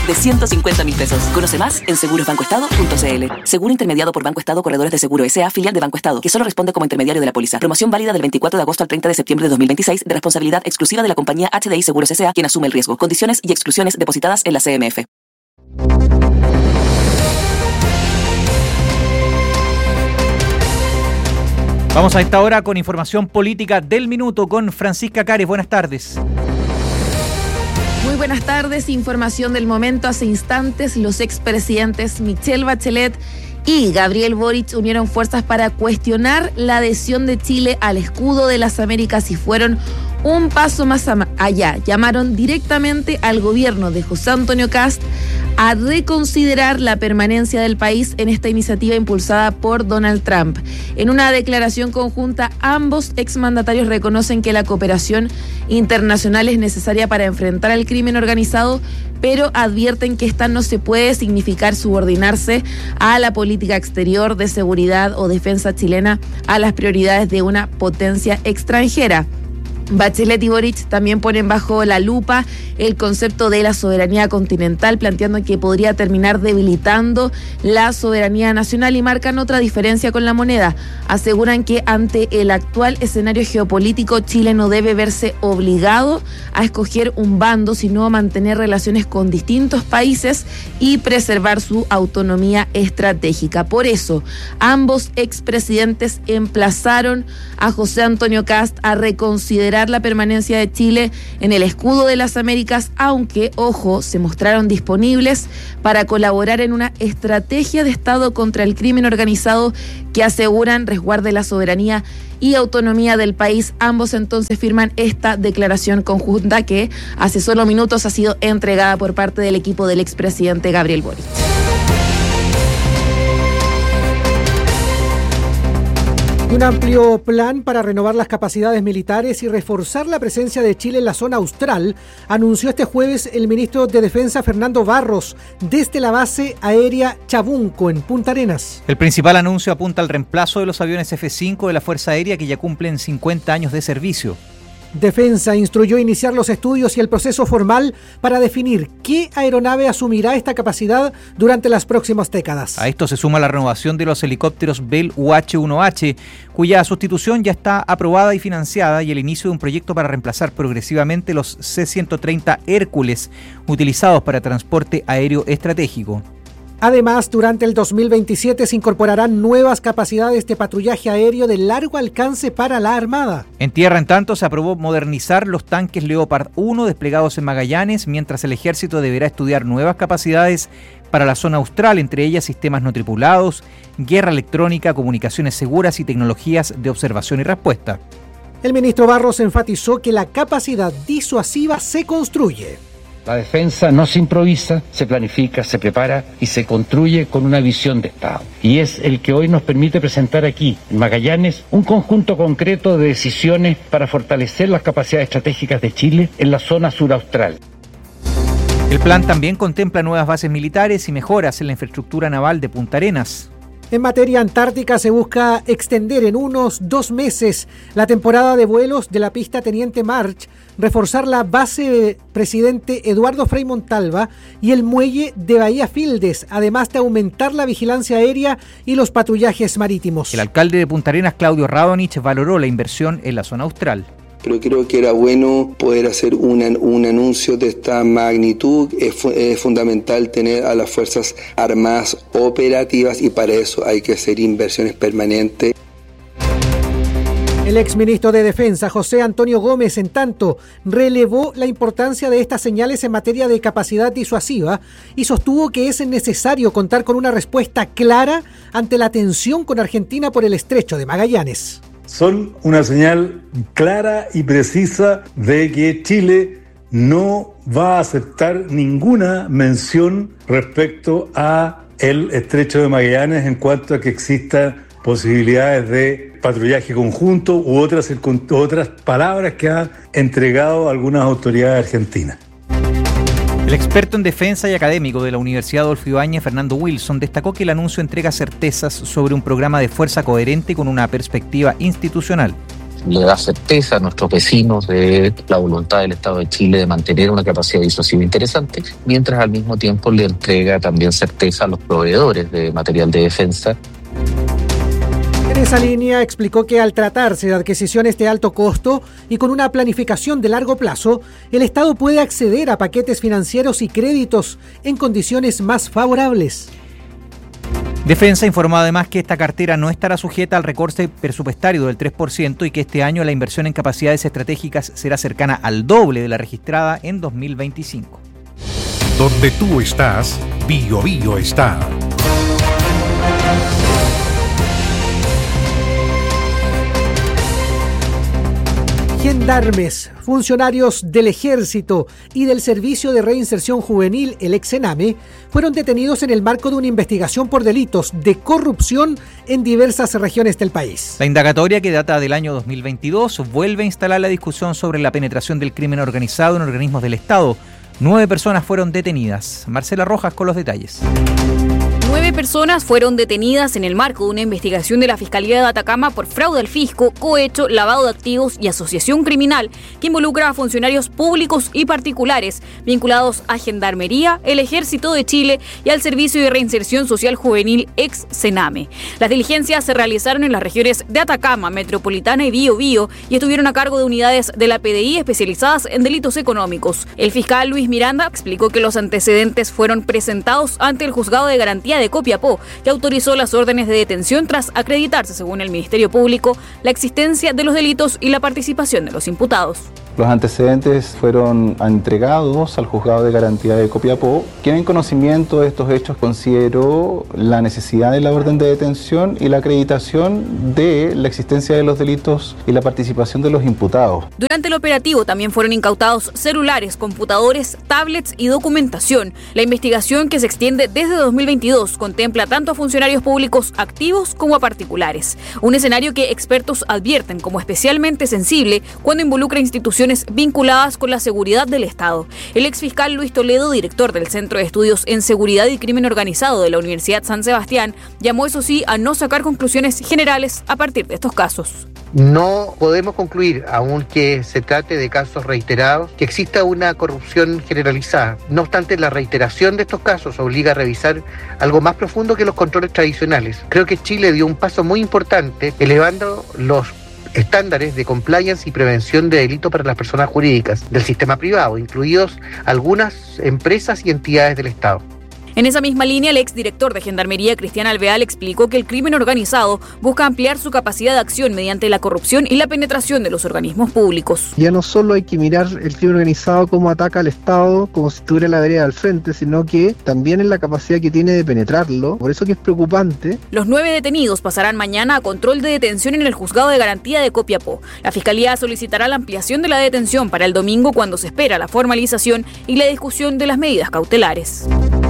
de 150.000 pesos. Conoce más en segurosbancoestado.cl. Seguro intermediado por Banco Estado Corredores de Seguro S.A., filial de Banco Estado, que solo responde como intermediario de la póliza. Promoción válida del 24 de agosto al 30 de septiembre de 2026, de responsabilidad exclusiva de la compañía HDI Seguros S.A., quien asume el riesgo. Condiciones y exclusiones depositadas en la CMF. Vamos a esta hora con información política del minuto con Francisca Cares. Buenas tardes. Muy buenas tardes. Información del momento. Hace instantes, los expresidentes Michelle Bachelet y Gabriel Boric unieron fuerzas para cuestionar la adhesión de Chile al escudo de las Américas y fueron un paso más allá. Llamaron directamente al gobierno de José Antonio Kast a reconsiderar la permanencia del país en esta iniciativa impulsada por Donald Trump. En una declaración conjunta, ambos exmandatarios reconocen que la cooperación internacional es necesaria para enfrentar al crimen organizado, pero advierten que esta no se puede significar subordinarse a la política exterior de seguridad o defensa chilena a las prioridades de una potencia extranjera. Bachelet y Boric también ponen bajo la lupa el concepto de la soberanía continental, planteando que podría terminar debilitando la soberanía nacional y marcan otra diferencia con la moneda. Aseguran que ante el actual escenario geopolítico, Chile no debe verse obligado a escoger un bando, sino a mantener relaciones con distintos países y preservar su autonomía estratégica. Por eso, ambos expresidentes emplazaron a José Antonio Kast a reconsiderar la permanencia de Chile en el escudo de las Américas, aunque, ojo, se mostraron disponibles para colaborar en una estrategia de Estado contra el crimen organizado que aseguran resguarde la soberanía y autonomía del país. Ambos entonces firman esta declaración conjunta que hace solo minutos ha sido entregada por parte del equipo del expresidente Gabriel Boric. Un amplio plan para renovar las capacidades militares y reforzar la presencia de Chile en la zona austral anunció este jueves el ministro de Defensa Fernando Barros desde la base aérea Chabunco en Punta Arenas. El principal anuncio apunta al reemplazo de los aviones F-5 de la Fuerza Aérea que ya cumplen 50 años de servicio. Defensa instruyó iniciar los estudios y el proceso formal para definir qué aeronave asumirá esta capacidad durante las próximas décadas. A esto se suma la renovación de los helicópteros Bell UH-1H, cuya sustitución ya está aprobada y financiada, y el inicio de un proyecto para reemplazar progresivamente los C-130 Hércules utilizados para transporte aéreo estratégico. Además, durante el 2027 se incorporarán nuevas capacidades de patrullaje aéreo de largo alcance para la Armada. En tierra, en tanto, se aprobó modernizar los tanques Leopard 1 desplegados en Magallanes, mientras el Ejército deberá estudiar nuevas capacidades para la zona austral, entre ellas sistemas no tripulados, guerra electrónica, comunicaciones seguras y tecnologías de observación y respuesta. El ministro Barros enfatizó que la capacidad disuasiva se construye. La defensa no se improvisa, se planifica, se prepara y se construye con una visión de Estado. Y es el que hoy nos permite presentar aquí, en Magallanes, un conjunto concreto de decisiones para fortalecer las capacidades estratégicas de Chile en la zona suraustral. El plan también contempla nuevas bases militares y mejoras en la infraestructura naval de Punta Arenas. En materia antártica se busca extender en unos 2 meses la temporada de vuelos de la pista Teniente March, reforzar la base Presidente Eduardo Frei Montalva y el muelle de Bahía Fildes, además de aumentar la vigilancia aérea y los patrullajes marítimos. El alcalde de Punta Arenas, Claudio Radonich, valoró la inversión en la zona austral. Pero creo que era bueno poder hacer un anuncio de esta magnitud. Es fundamental tener a las Fuerzas Armadas operativas y para eso hay que hacer inversiones permanentes. El exministro de Defensa, José Antonio Gómez, en tanto, relevó la importancia de estas señales en materia de capacidad disuasiva y sostuvo que es necesario contar con una respuesta clara ante la tensión con Argentina por el estrecho de Magallanes. Son una señal clara y precisa de que Chile no va a aceptar ninguna mención respecto a el estrecho de Magallanes en cuanto a que existan posibilidades de patrullaje conjunto u otras palabras que han entregado algunas autoridades argentinas. El experto en defensa y académico de la Universidad Adolfo Ibáñez, Fernando Wilson, destacó que el anuncio entrega certezas sobre un programa de fuerza coherente con una perspectiva institucional. le da certeza a nuestros vecinos de la voluntad del Estado de Chile de mantener una capacidad disuasiva interesante, mientras al mismo tiempo le entrega también certeza a los proveedores de material de defensa. En esa línea explicó que al tratarse de adquisiciones de alto costo y con una planificación de largo plazo, el Estado puede acceder a paquetes financieros y créditos en condiciones más favorables. Defensa informó además que esta cartera no estará sujeta al recorte presupuestario del 3% y que este año la inversión en capacidades estratégicas será cercana al doble de la registrada en 2025. Donde tú estás, Bio Bio está. Gendarmes, funcionarios del Ejército y del Servicio de Reinserción Juvenil, el ex-CENAME, fueron detenidos en el marco de una investigación por delitos de corrupción en diversas regiones del país. La indagatoria, que data del año 2022, vuelve a instalar la discusión sobre la penetración del crimen organizado en organismos del Estado. 9 personas fueron detenidas. Marcela Rojas con los detalles. 9 personas fueron detenidas en el marco de una investigación de la Fiscalía de Atacama por fraude al fisco, cohecho, lavado de activos y asociación criminal que involucra a funcionarios públicos y particulares vinculados a Gendarmería, el Ejército de Chile y al Servicio de Reinserción Social Juvenil ex-CENAME. Las diligencias se realizaron en las regiones de Atacama, Metropolitana y Bío Bío y estuvieron a cargo de unidades de la PDI especializadas en delitos económicos. El fiscal Luis Miranda explicó que los antecedentes fueron presentados ante el Juzgado de Garantía de Copiapó, que autorizó las órdenes de detención tras acreditarse, según el Ministerio Público, la existencia de los delitos y la participación de los imputados. Los antecedentes fueron entregados al Juzgado de Garantía de Copiapó, quien en conocimiento de estos hechos consideró la necesidad de la orden de detención y la acreditación de la existencia de los delitos y la participación de los imputados. Durante el operativo también fueron incautados celulares, computadores, tablets y documentación. La investigación, que se extiende desde 2022, contempla tanto a funcionarios públicos activos como a particulares. Un escenario que expertos advierten como especialmente sensible cuando involucra instituciones vinculadas con la seguridad del Estado. El exfiscal Luis Toledo, director del Centro de Estudios en Seguridad y Crimen Organizado de la Universidad San Sebastián, llamó, eso sí, a no sacar conclusiones generales a partir de estos casos. No podemos concluir, aunque se trate de casos reiterados, que exista una corrupción generalizada. No obstante, la reiteración de estos casos obliga a revisar algo más profundo que los controles tradicionales. Creo que Chile dio un paso muy importante elevando los estándares de compliance y prevención de delitos para las personas jurídicas del sistema privado, incluidos algunas empresas y entidades del Estado. En esa misma línea, el exdirector de Gendarmería, Cristian Alvear, explicó que el crimen organizado busca ampliar su capacidad de acción mediante la corrupción y la penetración de los organismos públicos. Ya no solo hay que mirar el crimen organizado como ataca al Estado, como si estuviera la vereda al frente, sino que también en la capacidad que tiene de penetrarlo. Por eso que es preocupante. Los 9 detenidos pasarán mañana a control de detención en el Juzgado de Garantía de Copiapó. La Fiscalía solicitará la ampliación de la detención para el domingo, cuando se espera la formalización y la discusión de las medidas cautelares.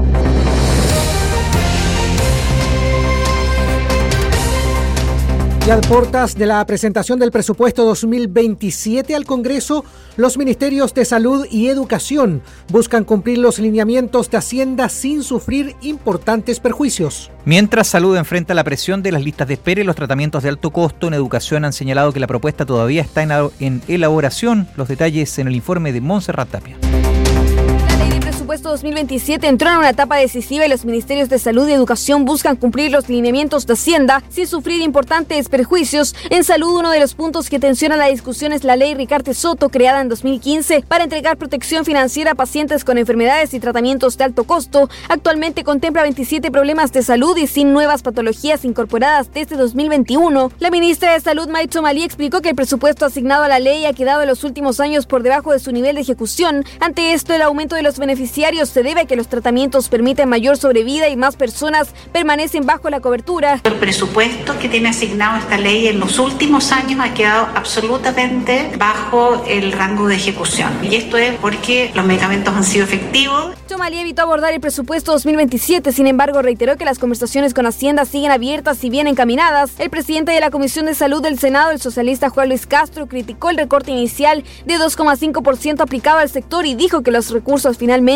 Y a portas de la presentación del presupuesto 2027 al Congreso, los ministerios de Salud y Educación buscan cumplir los lineamientos de Hacienda sin sufrir importantes perjuicios. Mientras Salud enfrenta la presión de las listas de espera y los tratamientos de alto costo, en Educación han señalado que la propuesta todavía está en elaboración. Los detalles en el informe de Montserrat Tapia. El presupuesto 2027 entró en una etapa decisiva y los ministerios de Salud y Educación buscan cumplir los lineamientos de Hacienda sin sufrir importantes perjuicios. En Salud, uno de los puntos que tensiona la discusión es la ley Ricardo Soto, creada en 2015 para entregar protección financiera a pacientes con enfermedades y tratamientos de alto costo. Actualmente contempla 27 problemas de salud y sin nuevas patologías incorporadas desde 2021. La ministra de Salud, Maicho Malí, explicó que el presupuesto asignado a la ley ha quedado en los últimos años por debajo de su nivel de ejecución. Ante esto, el aumento de los beneficiarios se debe a que los tratamientos permiten mayor sobrevida y más personas permanecen bajo la cobertura. El presupuesto que tiene asignado esta ley en los últimos años ha quedado absolutamente bajo el rango de ejecución. Y esto es porque los medicamentos han sido efectivos. Chomalí evitó abordar el presupuesto 2027, sin embargo reiteró que las conversaciones con Hacienda siguen abiertas y bien encaminadas. El presidente de la Comisión de Salud del Senado, el socialista Juan Luis Castro, criticó el recorte inicial de 2,5% aplicado al sector y dijo que los recursos finalmente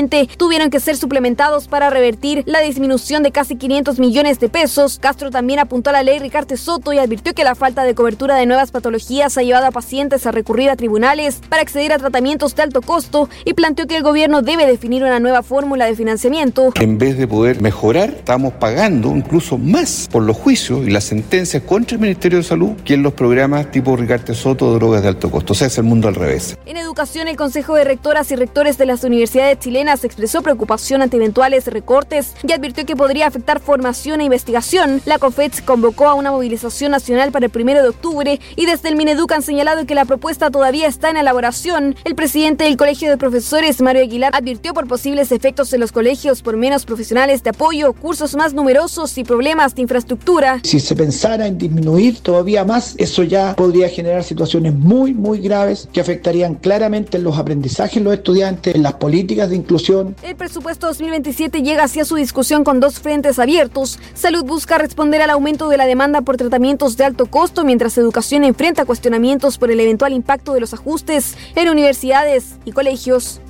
2020 tuvieron que ser suplementados para revertir la disminución de casi 500 millones de pesos. Castro también apuntó a la ley Ricardo Soto y advirtió que la falta de cobertura de nuevas patologías ha llevado a pacientes a recurrir a tribunales para acceder a tratamientos de alto costo y planteó que el gobierno debe definir una nueva fórmula de financiamiento. En vez de poder mejorar, estamos pagando incluso más por los juicios y las sentencias contra el Ministerio de Salud que en los programas tipo Ricardo Soto de drogas de alto costo. O sea, es el mundo al revés. En educación, el Consejo de Rectoras y Rectores de las universidades chilenas expresó preocupación ante eventuales recortes y advirtió que podría afectar formación e investigación. La COFETS convocó a una movilización nacional para el 1 de octubre y desde el Mineduc han señalado que la propuesta todavía está en elaboración. El presidente del Colegio de Profesores, Mario Aguilar, advirtió por posibles efectos en los colegios por menos profesionales de apoyo, cursos más numerosos y problemas de infraestructura. Si se pensara en disminuir todavía más, eso ya podría generar situaciones muy graves que afectarían claramente en los aprendizajes de los estudiantes, en las políticas de inclusión. El presupuesto 2027 llega hacia su discusión con dos frentes abiertos. Salud busca responder al aumento de la demanda por tratamientos de alto costo, mientras Educación enfrenta cuestionamientos por el eventual impacto de los ajustes en universidades y colegios.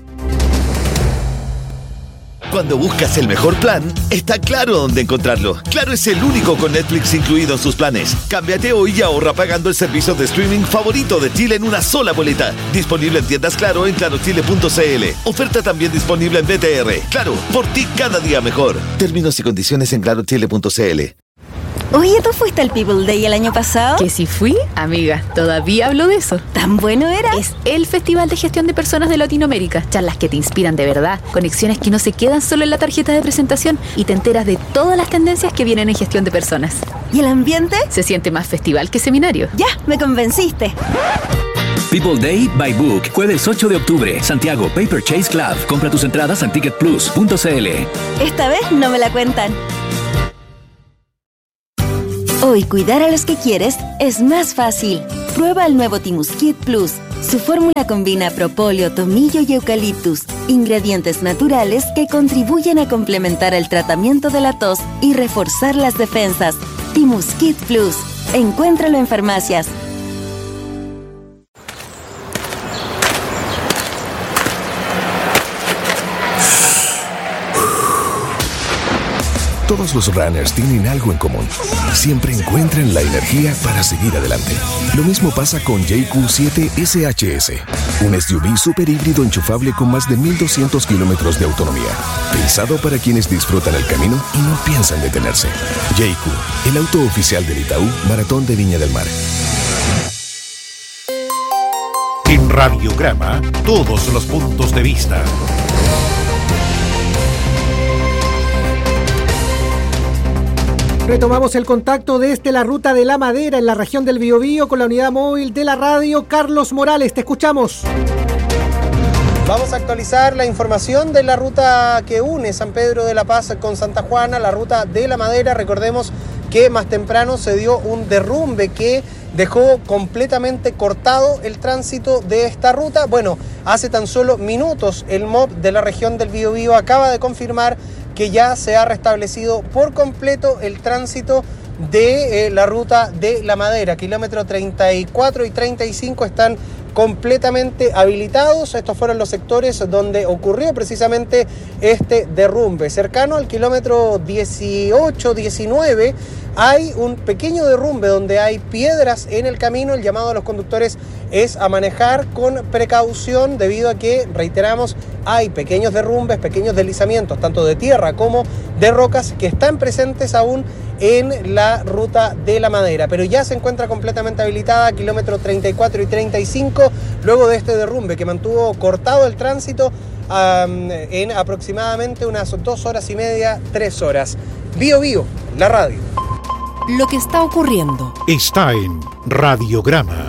Cuando buscas el mejor plan, está Claro dónde encontrarlo. Claro es el único con Netflix incluido en sus planes. Cámbiate hoy y ahorra pagando el servicio de streaming favorito de Chile en una sola boleta. Disponible en tiendas Claro en clarochile.cl. Oferta también disponible en BTR. Claro, por ti cada día mejor. Términos y condiciones en clarochile.cl. Oye, ¿tú fuiste al People Day el año pasado? Que si fui, amiga, todavía hablo de eso. ¿Tan bueno era? Es el Festival de Gestión de Personas de Latinoamérica. Charlas que te inspiran de verdad, conexiones que no se quedan solo en la tarjeta de presentación y te enteras de todas las tendencias que vienen en gestión de personas. ¿Y el ambiente? Se siente más festival que seminario. Ya, me convenciste. People Day by Book, jueves 8 de octubre, Santiago Paper Chase Club. Compra tus entradas en ticketplus.cl. Esta vez no me la cuentan. Hoy cuidar a los que quieres es más fácil. Prueba el nuevo Timuskit Plus. Su fórmula combina propóleo, tomillo y eucaliptus, ingredientes naturales que contribuyen a complementar el tratamiento de la tos y reforzar las defensas. Timuskit Plus. Encuéntralo en farmacias. Todos los runners tienen algo en común. Siempre encuentran la energía para seguir adelante. Lo mismo pasa con JQ7 SHS, un SUV super híbrido enchufable con más de 1.200 kilómetros de autonomía. Pensado para quienes disfrutan el camino y no piensan detenerse. JQ, el auto oficial del Itaú Maratón de Viña del Mar. En Radiograma, todos los puntos de vista. Retomamos el contacto desde la ruta de La Madera en la región del Biobío con la unidad móvil de la radio. Carlos Morales, te escuchamos. Vamos a actualizar la información de la ruta que une San Pedro de la Paz con Santa Juana, la ruta de La Madera. Recordemos que más temprano se dio un derrumbe que dejó completamente cortado el tránsito de esta ruta. Bueno, hace tan solo minutos el MOB de la región del Biobío acaba de confirmar que ya se ha restablecido por completo el tránsito de la ruta de La Madera. Kilómetro 34 y 35 están completamente habilitados. Estos fueron los sectores donde ocurrió precisamente este derrumbe. Cercano al kilómetro 18-19 hay un pequeño derrumbe donde hay piedras en el camino. El llamado a los conductores es a manejar con precaución debido a que, reiteramos, hay pequeños derrumbes, pequeños deslizamientos, tanto de tierra como de rocas, que están presentes aún en la ruta de La Madera, pero ya se encuentra completamente habilitada, kilómetro 34 y 35, luego de este derrumbe que mantuvo cortado el tránsito en aproximadamente unas 2 horas y media, 3 horas. Biobío, la radio. Lo que está ocurriendo está en Radiograma.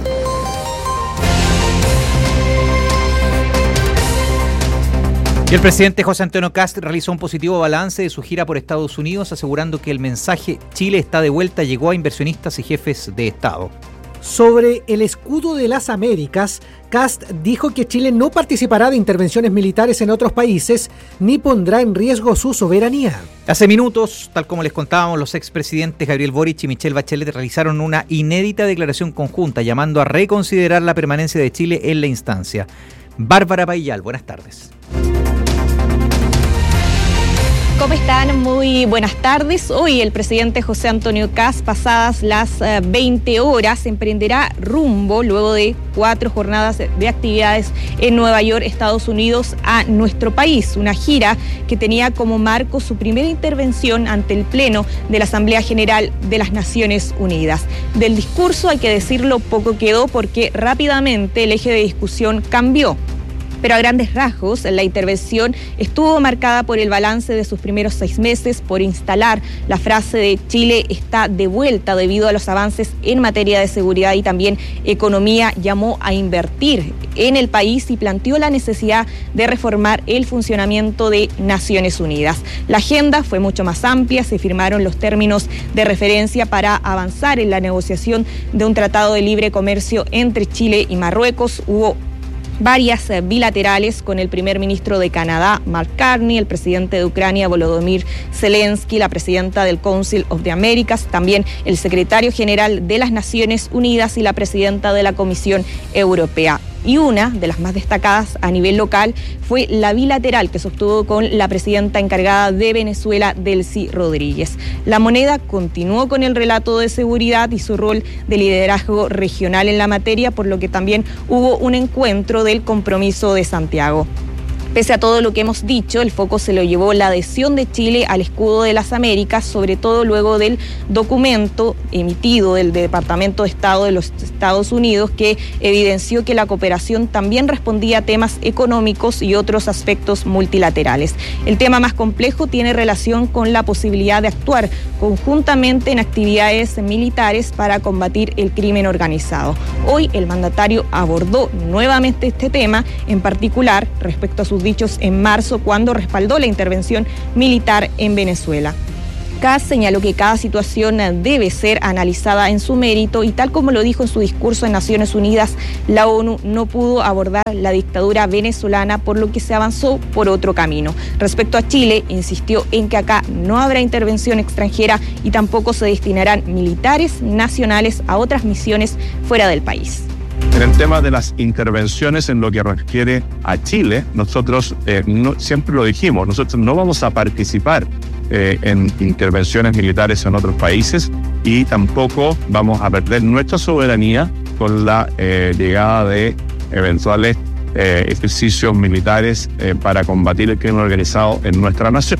Y el presidente José Antonio Kast realizó un positivo balance de su gira por Estados Unidos, asegurando que el mensaje Chile está de vuelta llegó a inversionistas y jefes de Estado. Sobre el escudo de las Américas, Kast dijo que Chile no participará de intervenciones militares en otros países ni pondrá en riesgo su soberanía. Hace minutos, tal como les contábamos, los expresidentes Gabriel Boric y Michelle Bachelet realizaron una inédita declaración conjunta llamando a reconsiderar la permanencia de Chile en la instancia. Bárbara Paillal, buenas tardes. ¿Cómo están? Muy buenas tardes. Hoy el presidente José Antonio Kast, pasadas las 20 horas, emprenderá rumbo, luego de 4 jornadas de actividades en Nueva York, Estados Unidos, a nuestro país. Una gira que tenía como marco su primera intervención ante el Pleno de la Asamblea General de las Naciones Unidas. Del discurso, hay que decirlo, poco quedó porque rápidamente el eje de discusión cambió. Pero a grandes rasgos, la intervención estuvo marcada por el balance de sus primeros 6 meses, por instalar la frase de Chile está de vuelta debido a los avances en materia de seguridad y también economía. Llamó a invertir en el país y planteó la necesidad de reformar el funcionamiento de Naciones Unidas. La agenda fue mucho más amplia, se firmaron los términos de referencia para avanzar en la negociación de un tratado de libre comercio entre Chile y Marruecos. Hubo varias bilaterales con el primer ministro de Canadá, Mark Carney, el presidente de Ucrania, Volodymyr Zelensky, la presidenta del Council of the Americas, también el secretario general de las Naciones Unidas y la presidenta de la Comisión Europea. Y una de las más destacadas a nivel local fue la bilateral que sostuvo con la presidenta encargada de Venezuela, Delcy Rodríguez. La moneda continuó con el relato de seguridad y su rol de liderazgo regional en la materia, por lo que también hubo un encuentro del Compromiso de Santiago. Pese a todo lo que hemos dicho, el foco se lo llevó la adhesión de Chile al escudo de las Américas, sobre todo luego del documento emitido del Departamento de Estado de los Estados Unidos que evidenció que la cooperación también respondía a temas económicos y otros aspectos multilaterales. El tema más complejo tiene relación con la posibilidad de actuar conjuntamente en actividades militares para combatir el crimen organizado. Hoy el mandatario abordó nuevamente este tema, en particular respecto a sus dichos en marzo, cuando respaldó la intervención militar en Venezuela. Kast señaló que cada situación debe ser analizada en su mérito y, tal como lo dijo en su discurso en Naciones Unidas, la ONU no pudo abordar la dictadura venezolana, por lo que se avanzó por otro camino. Respecto a Chile, insistió en que acá no habrá intervención extranjera y tampoco se destinarán militares nacionales a otras misiones fuera del país. En el tema de las intervenciones en lo que refiere a Chile, nosotros siempre lo dijimos, nosotros no vamos a participar en intervenciones militares en otros países y tampoco vamos a perder nuestra soberanía con la llegada de eventuales ejercicios militares para combatir el crimen organizado en nuestra nación.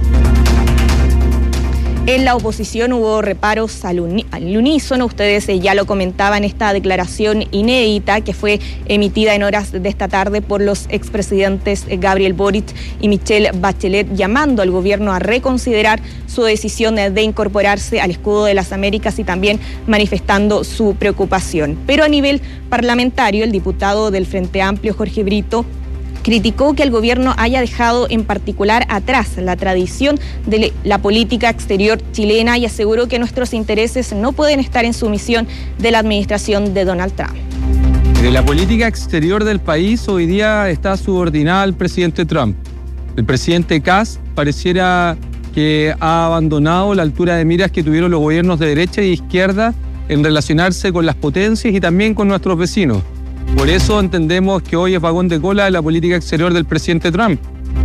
En la oposición hubo reparos al unísono. Ustedes ya lo comentaban, esta declaración inédita que fue emitida en horas de esta tarde por los expresidentes Gabriel Boric y Michelle Bachelet, llamando al gobierno a reconsiderar su decisión de incorporarse al escudo de las Américas y también manifestando su preocupación. Pero a nivel parlamentario, el diputado del Frente Amplio, Jorge Brito, criticó que el gobierno haya dejado en particular atrás la tradición de la política exterior chilena y aseguró que nuestros intereses no pueden estar en sumisión de la administración de Donald Trump. La política exterior del país hoy día está subordinada al presidente Trump. El presidente Kast pareciera que ha abandonado la altura de miras que tuvieron los gobiernos de derecha y de izquierda en relacionarse con las potencias y también con nuestros vecinos. Por eso entendemos que hoy es vagón de cola de la política exterior del presidente Trump.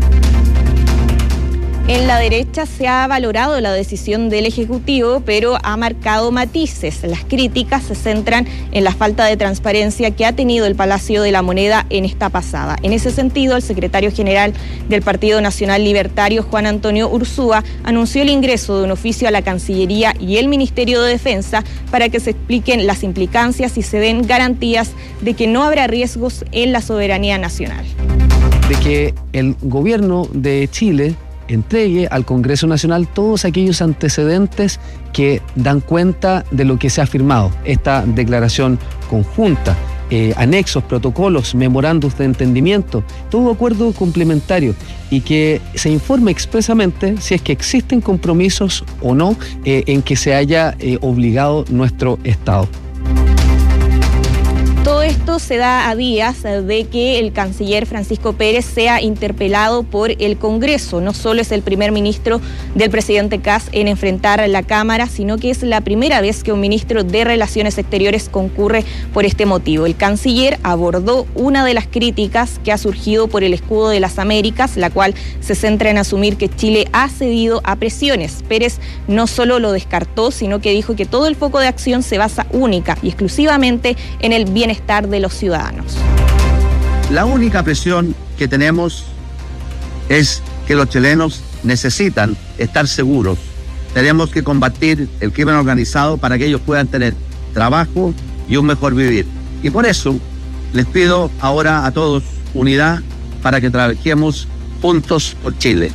En la derecha se ha valorado la decisión del Ejecutivo, pero ha marcado matices. Las críticas se centran en la falta de transparencia que ha tenido el Palacio de la Moneda en esta pasada. En ese sentido, el secretario general del Partido Nacional Libertario, Juan Antonio Ursúa, anunció el ingreso de un oficio a la Cancillería y el Ministerio de Defensa para que se expliquen las implicancias y se den garantías de que no habrá riesgos en la soberanía nacional. De que el gobierno de Chile entregue al Congreso Nacional todos aquellos antecedentes que dan cuenta de lo que se ha firmado. Esta declaración conjunta, anexos, protocolos, memorándums de entendimiento, todo acuerdo complementario, y que se informe expresamente si es que existen compromisos o no en que se haya obligado nuestro Estado. Todo esto esto se da a días de que el canciller Francisco Pérez sea interpelado por el Congreso. No solo es el primer ministro del presidente Kast en enfrentar la Cámara, sino que es la primera vez que un ministro de Relaciones Exteriores concurre por este motivo. El canciller abordó una de las críticas que ha surgido por el escudo de las Américas, la cual se centra en asumir que Chile ha cedido a presiones. Pérez no solo lo descartó, sino que dijo que todo el foco de acción se basa única y exclusivamente en el bienestar de los ciudadanos. La única presión que tenemos es que los chilenos necesitan estar seguros. Tenemos que combatir el crimen organizado para que ellos puedan tener trabajo y un mejor vivir. Y por eso les pido ahora a todos unidad para que trabajemos juntos por Chile.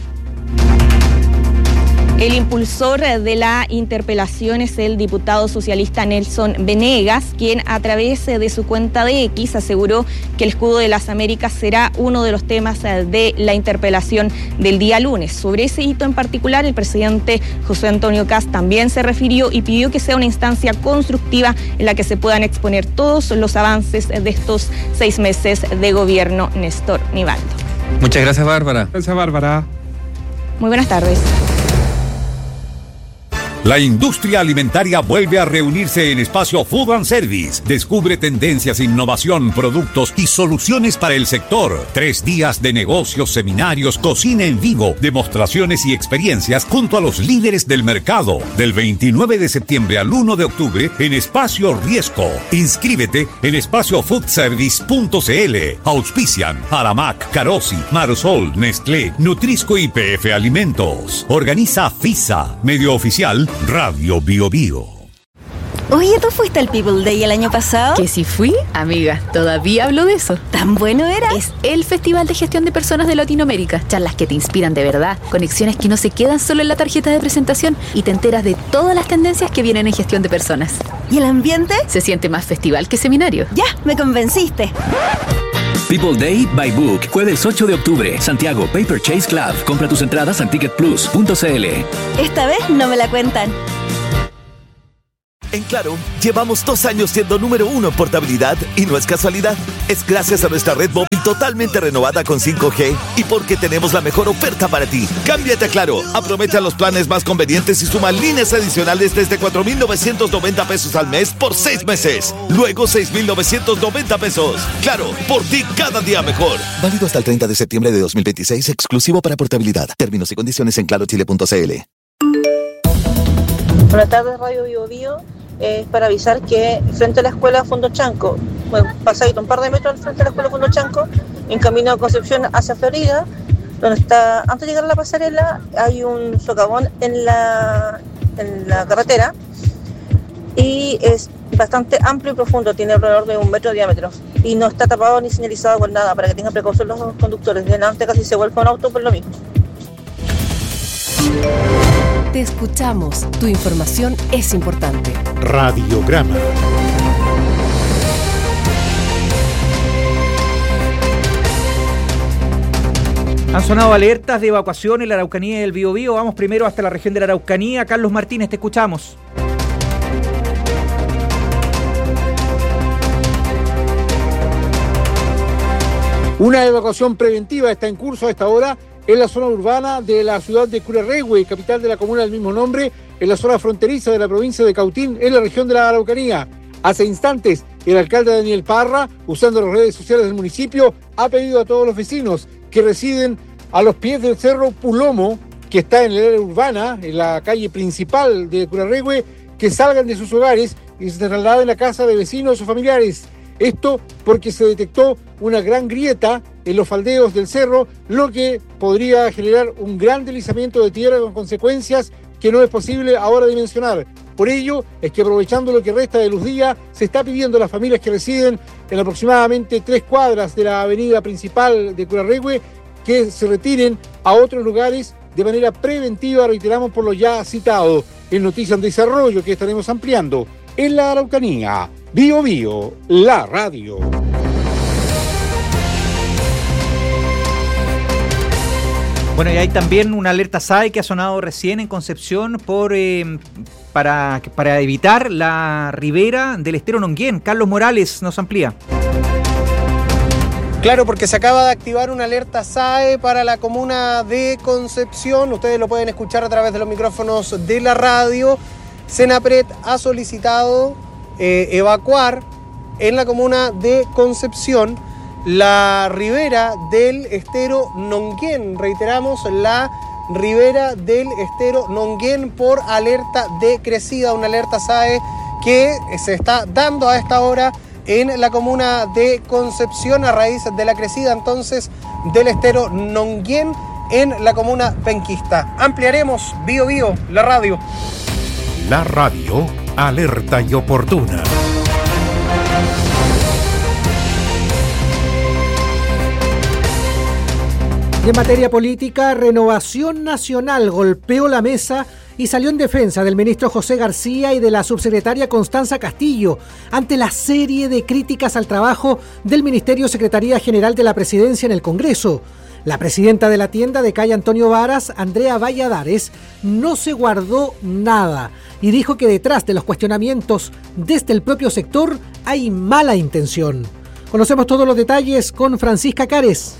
El impulsor de la interpelación es el diputado socialista Nelson Venegas, quien a través de su cuenta de X aseguró que el escudo de las Américas será uno de los temas de la interpelación del día lunes. Sobre ese hito en particular, el presidente José Antonio Kast también se refirió y pidió que sea una instancia constructiva en la que se puedan exponer todos los avances de estos 6 meses de gobierno. Néstor Nivaldo. Muchas gracias, Bárbara. Gracias, Bárbara. Muy buenas tardes. La industria alimentaria vuelve a reunirse en Espacio Food and Service. Descubre tendencias, innovación, productos y soluciones para el sector. 3 días de negocios, seminarios, cocina en vivo, demostraciones y experiencias junto a los líderes del mercado. Del 29 de septiembre al 1 de octubre en Espacio Riesco. Inscríbete en espaciofoodservice.cl. Auspician Aramac, Carosi, Marsol, Nestlé, Nutrisco y PF Alimentos. Organiza FISA, medio oficial Radio Bio Bio. Oye, ¿tú fuiste al People Day el año pasado? Que si fui, amiga, todavía hablo de eso. ¿Tan bueno era? Es el Festival de Gestión de Personas de Latinoamérica. Charlas que te inspiran de verdad, conexiones que no se quedan solo en la tarjeta de presentación y te enteras de todas las tendencias que vienen en gestión de personas. ¿Y el ambiente? Se siente más festival que seminario. Ya, me convenciste. People Day by Book, jueves 8 de octubre, Santiago, Paper Chase Club. Compra tus entradas en ticketplus.cl. Esta vez no me la cuentan. En Claro, llevamos 2 años siendo número 1 en portabilidad y no es casualidad. Es gracias a nuestra red móvil totalmente renovada con 5G y porque tenemos la mejor oferta para ti. Cámbiate a Claro, aprovecha los planes más convenientes y suma líneas adicionales desde 4,990 pesos al mes por 6 meses. Luego 6,990 pesos. Claro, por ti cada día mejor. Válido hasta el 30 de septiembre de 2026, exclusivo para portabilidad. Términos y condiciones en clarochile.cl. Buenas tardes, Radio Bio Bio. Es para avisar que frente a la escuela Fondo Chanco, pasadito un par de metros frente a la escuela Fondo Chanco, en camino a Concepción hacia Florida, donde está, antes de llegar a la pasarela, hay un socavón en la carretera y es bastante amplio y profundo, tiene alrededor de 1 metro de diámetro y no está tapado ni señalizado con nada, para que tengan precaución los conductores. Delante casi se vuelca un auto por lo mismo. Te escuchamos. Tu información es importante. Radiograma. Han sonado alertas de evacuación en la Araucanía y el Biobío. Vamos primero hasta la región de la Araucanía. Carlos Martínez, te escuchamos. Una evacuación preventiva está en curso a esta hora en la zona urbana de la ciudad de Curarrehue, capital de la comuna del mismo nombre, en la zona fronteriza de la provincia de Cautín, en la región de la Araucanía. Hace instantes, el alcalde Daniel Parra, usando las redes sociales del municipio, ha pedido a todos los vecinos que residen a los pies del cerro Pulomo, que está en el área urbana, en la calle principal de Curarrehue, que salgan de sus hogares y se trasladen a casa de vecinos o familiares. Esto porque se detectó una gran grieta en los faldeos del cerro, lo que podría generar un gran deslizamiento de tierra con consecuencias que no es posible ahora dimensionar. Por ello, es que aprovechando lo que resta de luz día, se está pidiendo a las familias que residen en aproximadamente 3 cuadras de la avenida principal de Curarrehue que se retiren a otros lugares de manera preventiva, reiteramos por lo ya citado. En Noticias de Desarrollo que estaremos ampliando en la Araucanía. Bio Bio, la radio. Bueno, y hay también una alerta SAE que ha sonado recién en Concepción para evitar la ribera del estero Nonguén. Carlos Morales nos amplía. Claro, porque se acaba de activar una alerta SAE para la comuna de Concepción. Ustedes lo pueden escuchar a través de los micrófonos de la radio. Senapred ha solicitado evacuar en la comuna de Concepción la ribera del estero Nonguén. Reiteramos, la ribera del estero Nonguén por alerta de crecida, una alerta SAE que se está dando a esta hora en la comuna de Concepción a raíz de la crecida entonces del estero Nonguén en la comuna penquista. Ampliaremos Bio Bio, la radio. La radio, alerta y oportuna. Y en materia política, Renovación Nacional golpeó la mesa y salió en defensa del ministro José García y de la subsecretaria Constanza Castillo ante la serie de críticas al trabajo del Ministerio Secretaría General de la Presidencia en el Congreso. La presidenta de la tienda de calle Antonio Varas, Andrea Valladares, no se guardó nada y dijo que detrás de los cuestionamientos desde el propio sector hay mala intención. Conocemos todos los detalles con Francisca Cares.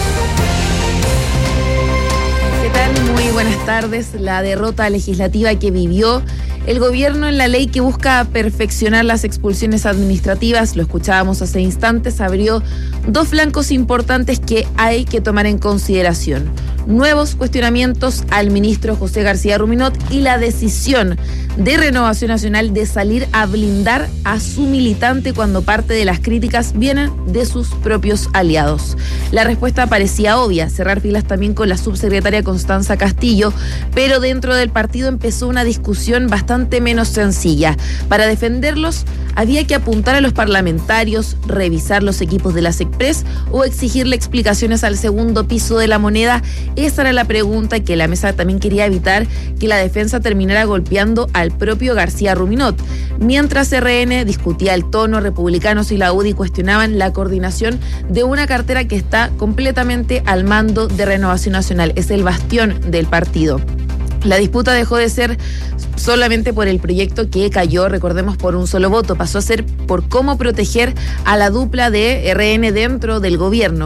Muy buenas tardes. La derrota legislativa que vivió el gobierno en la ley que busca perfeccionar las expulsiones administrativas, lo escuchábamos hace instantes, abrió dos flancos importantes que hay que tomar en consideración. Nuevos cuestionamientos al ministro José García Ruminot y la decisión de Renovación Nacional de salir a blindar a su militante cuando parte de las críticas vienen de sus propios aliados. La respuesta parecía obvia, cerrar filas también con la subsecretaria Constanza Castillo, pero dentro del partido empezó una discusión bastante menos sencilla. Para defenderlos había que apuntar a los parlamentarios, revisar los equipos de la SECPRES o exigirle explicaciones al segundo piso de la moneda. Esa era la pregunta que la mesa también quería evitar que la defensa terminara golpeando al propio García Ruminot. Mientras RN discutía el tono, republicanos y la UDI cuestionaban la coordinación de una cartera que está completamente al mando de Renovación Nacional. Es el bastión del partido. La disputa dejó de ser solamente por el proyecto que cayó, recordemos, por un solo voto. Pasó a ser por cómo proteger a la dupla de RN dentro del gobierno.